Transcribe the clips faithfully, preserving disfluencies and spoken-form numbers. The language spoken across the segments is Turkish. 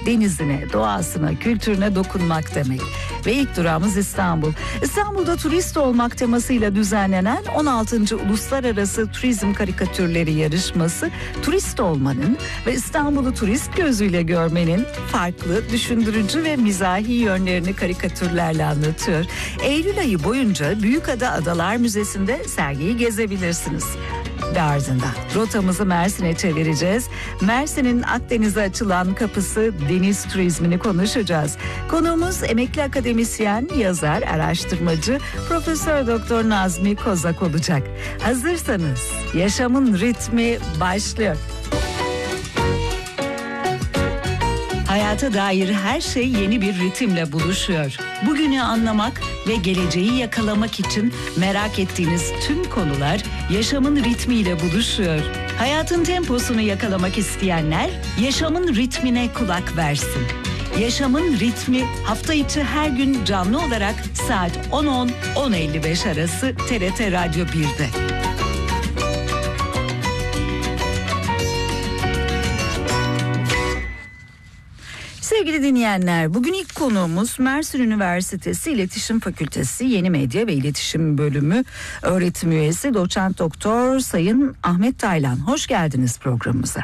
denizine, doğasına, kültürüne dokunmak demek. Ve ilk durağımız İstanbul. İstanbul'da turist olmak temasıyla düzenlenen on altıncı. Uluslararası Turizm Karikatürleri Yarışması, turist olmanın ve İstanbul'u turist gözüyle görmenin farklı, düşündürücü ve mizahi yönlerini karikatürlerle anlatıyor. Eylül ayı boyunca Büyükada Adalar Müzesi'nde sergiyi gezebilirsiniz. Ve ardından rotamızı Mersin'e çevireceğiz. Mersin'in Akdeniz'e açılan kapısı deniz turizmini konuşacağız. Konuğumuz emekli akademisyen, yazar, araştırmacı Profesör Doktor Nazmi Kozak olacak. Hazırsanız yaşamın ritmi başlıyor. Hayata dair her şey yeni bir ritimle buluşuyor. Bugünü anlamak ve geleceği yakalamak için merak ettiğiniz tüm konular yaşamın ritmiyle buluşuyor. Hayatın temposunu yakalamak isteyenler yaşamın ritmine kulak versin. Yaşamın ritmi hafta içi her gün canlı olarak saat on on on elli beş arası T R T Radyo bir'de. Sevgili dinleyenler, bugün ilk konuğumuz Mersin Üniversitesi İletişim Fakültesi Yeni Medya ve İletişim Bölümü öğretim üyesi Doçent Doktor Sayın Ahmet Taylan. Hoş geldiniz programımıza.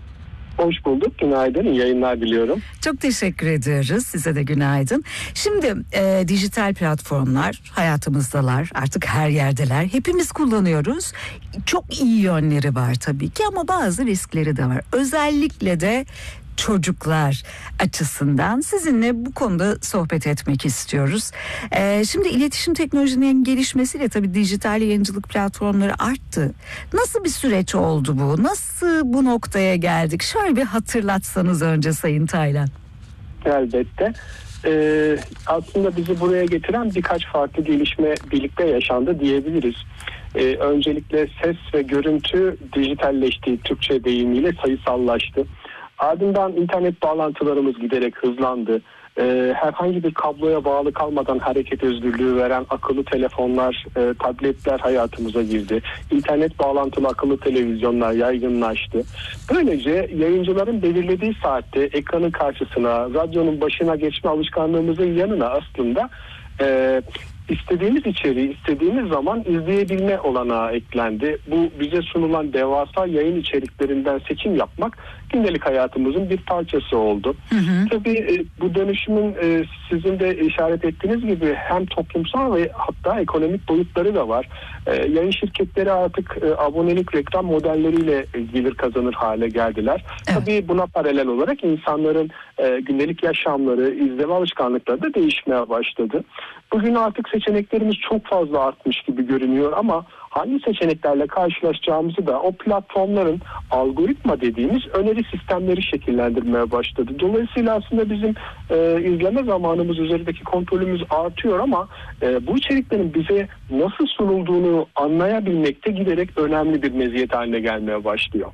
Hoş bulduk. Günaydın. İyi yayınlar diliyorum. Çok teşekkür ediyoruz. Size de günaydın. Şimdi e, dijital platformlar hayatımızdalar. Artık her yerdeler. Hepimiz kullanıyoruz. Çok iyi yönleri var tabii ki ama bazı riskleri de var. Özellikle de çocuklar açısından sizinle bu konuda sohbet etmek istiyoruz. Ee, şimdi iletişim teknolojinin gelişmesiyle tabii dijital yayıncılık platformları arttı. Nasıl bir süreç oldu bu? Nasıl bu noktaya geldik? Şöyle bir hatırlatsanız önce Sayın Taylan. Elbette. Ee, aslında bizi buraya getiren birkaç farklı gelişme birlikte yaşandı diyebiliriz. Ee, öncelikle ses ve görüntü dijitalleşti, Türkçe deyimiyle sayısallaştı. Ardından internet bağlantılarımız giderek hızlandı. Ee, herhangi bir kabloya bağlı kalmadan hareket özgürlüğü veren akıllı telefonlar, e, tabletler hayatımıza girdi. İnternet bağlantılı akıllı televizyonlar yaygınlaştı. Böylece yayıncıların belirlediği saatte ekranın karşısına, radyonun başına geçme alışkanlığımızın yanına aslında e, istediğimiz içeriği istediğimiz zaman izleyebilme olanağı eklendi. Bu bize sunulan devasa yayın içeriklerinden seçim yapmak gündelik hayatımızın bir parçası oldu. Hı hı. Tabii bu dönüşümün sizin de işaret ettiğiniz gibi hem toplumsal ve hatta ekonomik boyutları da var. Yayın şirketleri artık abonelik reklam modelleriyle gelir kazanır hale geldiler. Evet. Tabii buna paralel olarak insanların gündelik yaşamları, izleme alışkanlıkları da değişmeye başladı. Bugün artık seçeneklerimiz çok fazla artmış gibi görünüyor ama hangi seçeneklerle karşılaşacağımızı da o platformların algoritma dediğimiz öneri sistemleri şekillendirmeye başladı. Dolayısıyla aslında bizim e, izleme zamanımız, üzerindeki kontrolümüz artıyor ama e, bu içeriklerin bize nasıl sunulduğunu anlayabilmekte giderek önemli bir meziyet haline gelmeye başlıyor.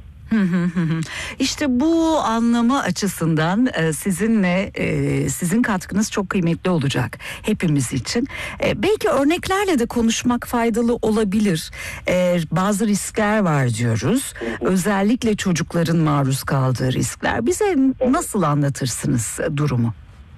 İşte bu anlama açısından sizinle sizin katkınız çok kıymetli olacak hepimiz için. Belki örneklerle de konuşmak faydalı olabilir. Bazı riskler var diyoruz. Özellikle çocukların maruz kaldığı riskler. Bize nasıl anlatırsınız durumu?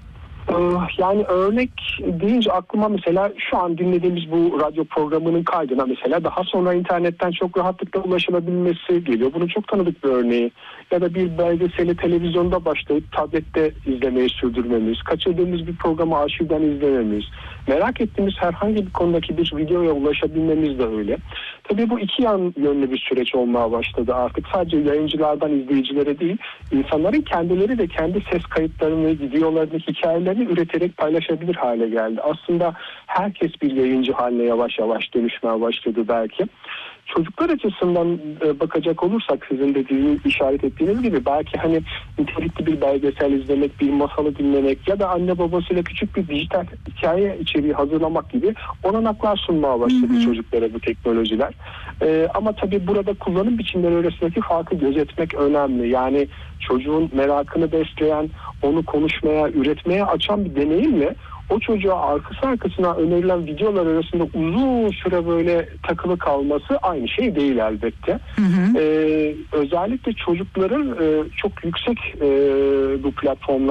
Yani örnek deyince aklıma mesela şu an dinlediğimiz bu radyo programının kaydına mesela daha sonra internetten çok rahatlıkla ulaşılabilmesi geliyor. Bunun çok tanıdık bir örneği. Ya da bir belgeseli televizyonda başlayıp tablette izlemeyi sürdürmemiz, kaçırdığımız bir programı arşivden izlememiz, merak ettiğimiz herhangi bir konudaki bir videoya ulaşabilmemiz de öyle. Tabii bu iki yan yönlü bir süreç olmaya başladı artık. Sadece yayıncılardan izleyicilere değil, insanların kendileri de kendi ses kayıtlarını, videolarını, hikayelerini üreterek paylaşabilir hale geldi. Aslında herkes bir yayıncı haline yavaş yavaş dönüşmeye başladı belki. Çocuklar açısından bakacak olursak sizin dediğiniz, işaret ettiğiniz gibi belki hani nitelikli bir belgesel izlemek, bir masalı dinlemek ya da anne babasıyla küçük bir dijital hikaye içeriği hazırlamak gibi olanaklar sunmaya başladı hı hı. çocuklara bu teknolojiler. Ee, ama tabii burada kullanım biçimleri arasındaki farkı gözetmek önemli. Yani çocuğun merakını besleyen, onu konuşmaya, üretmeye açan bir deneyimle o çocuğa arkası arkasına önerilen videolar arasında uzun süre böyle takılı kalması aynı şey değil elbette. Hı hı. Ee, özellikle çocukların e, çok yüksek e, bu platformlar